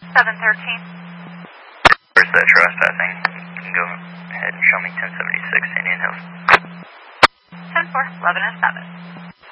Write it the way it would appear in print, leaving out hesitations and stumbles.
713. Where's that trespassing? You can go ahead and show me 1076 Indian Hills. 10-4, 11 and 7.